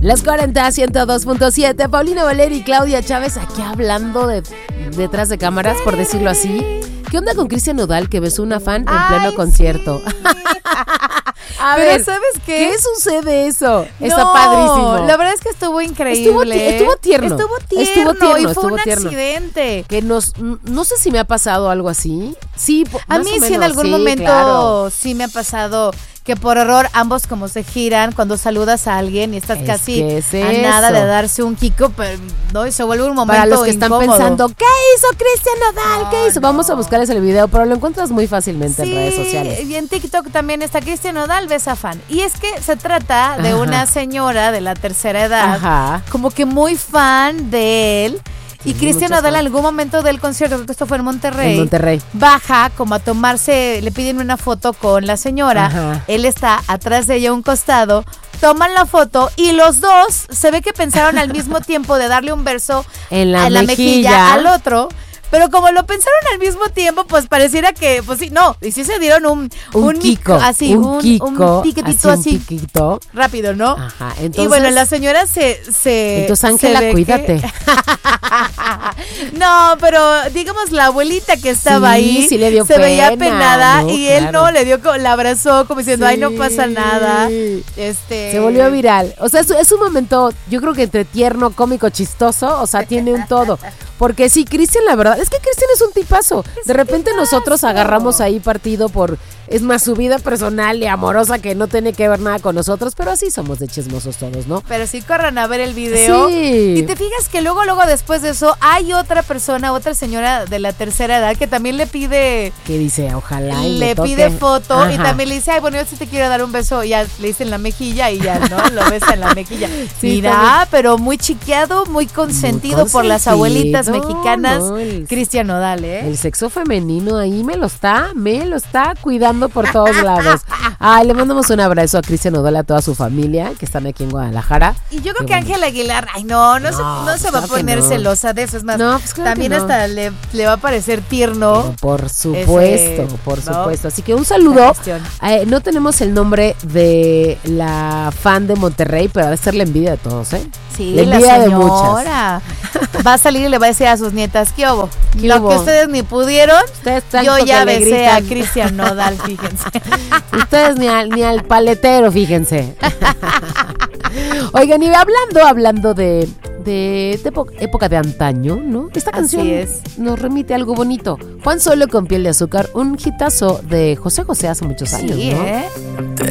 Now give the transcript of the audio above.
Las 40, 102.7, Paulina Valeri y Claudia Chávez aquí hablando detrás de cámaras, por decirlo así. ¿Qué onda con Cristian Nodal que besó una fan en pleno concierto? A Pero ver, ¿sabes qué? ¿Qué sucede eso? Está No, padrísimo. La verdad es que estuvo increíble. Estuvo tierno. Y fue un accidente. Que no sé si me ha pasado algo así. Sí, a más mí o menos, sí en algún momento claro. sí me ha pasado que por error ambos como se giran cuando saludas a alguien y estás casi a nada de darse un kiko, pero no, y se vuelve un momento para los que están incómodo. Pensando, ¿qué hizo Cristian Nodal? ¿Qué hizo? Vamos a buscar ese video, pero lo encuentras muy fácilmente en redes sociales. Y en TikTok también está Cristian Nodal besa fan. Y es que se trata de una señora de la tercera edad, como que muy fan de él. Y Cristian Nodal en algún momento del concierto, creo que esto fue en Monterrey, baja como a tomarse, le piden una foto con la señora, él está atrás de ella a un costado, toman la foto y los dos se ve que pensaron al mismo tiempo de darle un beso en la mejilla al otro. Pero como lo pensaron al mismo tiempo, pues pareciera que, pues sí, no, y sí se dieron un kiko, así, un piquetito así, piquito rápido, ¿no? Ajá, entonces, y bueno, la señora se entonces, Ángela, cuídate. No, pero digamos la abuelita que estaba ahí sí le dio se veía penada, ¿no? Y él no le dio, la abrazó como diciendo, ay, no pasa nada. Se volvió viral. O sea, es un momento, yo creo que entre tierno, cómico, chistoso, o sea, tiene un todo. Porque sí, Cristian, la verdad, es que Cristian es un tipazo. De repente nosotros agarramos ahí partido por, es más, su vida personal y amorosa que no tiene que ver nada con nosotros, pero así somos de chismosos todos, ¿no? Pero sí corran a ver el video. Sí. Y te fijas que luego después de eso, hay otra persona, otra señora de la tercera edad que también le pide... ¿Qué dice? Ojalá y le pide foto y también le dice, ay, bueno, yo sí te quiero dar un beso. Y ya le dice en la mejilla y ya, ¿no? Lo besa en la mejilla. Sí, mira, pero muy chiqueado, muy consentido por las abuelitas mexicanas. Cristian Nodal, ¿eh? El sexo femenino ahí me lo está cuidando por todos lados. Ay, le mandamos un abrazo a Cristian Nodal, a toda su familia que están aquí en Guadalajara. Y yo creo que Ángela Aguilar, ay, no se va a poner celosa de eso. Es más, pues claro también hasta le va a parecer tierno. Por supuesto, supuesto. Así que un saludo. No tenemos el nombre de la fan de Monterrey, pero debe ser la envidia de todos, ¿eh? Sí, la envidia de muchas. Va a salir y le va a decir a sus nietas, ¿qué hubo? Lo que ustedes ni pudieron, yo ya besé a Cristian Nodal, fíjense. Ustedes ni al paletero, fíjense. Oigan, y hablando de época de antaño, ¿no? Esta canción nos remite a algo bonito. Juan Solo con Piel de Azúcar, un hitazo de José José hace muchos años, ¿no?